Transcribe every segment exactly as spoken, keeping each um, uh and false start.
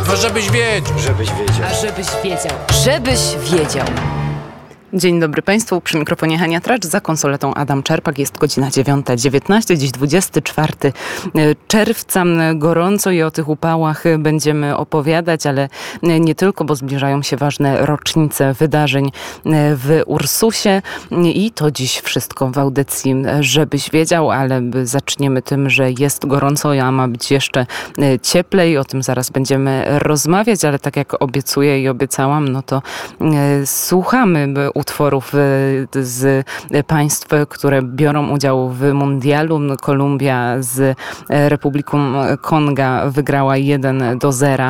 żebyś wiedział. Żebyś wiedział. A żebyś wiedział. Żebyś wiedział. Dzień dobry Państwu, przy mikrofonie Hania Tracz, za konsoletą Adam Czerpak. Jest godzina dziewiąta dziewiętnaście, dziś dwudziestego czwartego czerwca. Gorąco i o tych upałach będziemy opowiadać, ale nie tylko, bo zbliżają się ważne rocznice wydarzeń w Ursusie i to dziś wszystko w audycji Żebyś wiedział, ale zaczniemy tym, że jest gorąco, a ma być jeszcze cieplej. O tym zaraz będziemy rozmawiać, ale tak jak obiecuję i obiecałam, no to słuchamy utworów z państw, które biorą udział w mundialu. Kolumbia z Republiką Konga wygrała jeden do zera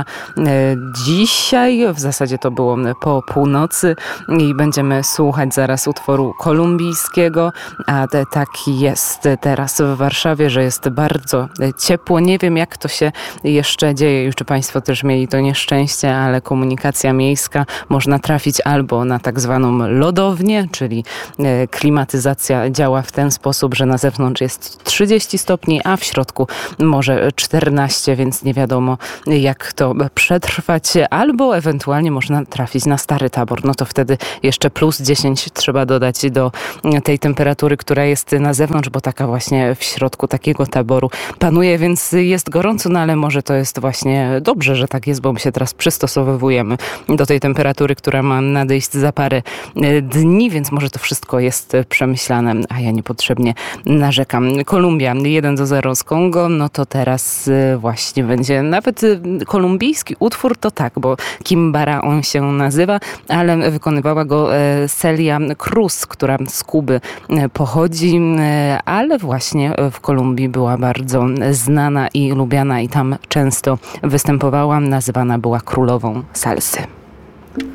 dzisiaj. W zasadzie to było po północy i będziemy słuchać zaraz utworu kolumbijskiego, a taki jest teraz w Warszawie, że jest bardzo ciepło. Nie wiem, jak to się jeszcze dzieje, już czy państwo też mieli to nieszczęście, ale komunikacja miejska, można trafić albo na tak zwaną lodownię, czyli klimatyzacja działa w ten sposób, że na zewnątrz jest trzydzieści stopni, a w środku może czternaście, więc nie wiadomo, jak to przetrwać, albo ewentualnie można trafić na Stary Tabor. No to wtedy jeszcze plus dziesięć trzeba dodać do tej temperatury, która jest na zewnątrz, bo taka właśnie w środku takiego taboru panuje, więc jest gorąco, no ale może to jest właśnie dobrze, że tak jest, bo my się teraz przystosowujemy do tej temperatury, która ma nadejść za parę dni, więc może to wszystko jest przemyślane, a ja niepotrzebnie narzekam. Kolumbia jeden do zera z Kongo, no to teraz właśnie będzie nawet kolumbijski utwór, to tak, bo Kimbara on się nazywa, ale wykonywała go Celia Cruz, która z Kuby pochodzi, ale właśnie w Kolumbii była bardzo znana i lubiana i tam często występowała, nazywana była królową salsy.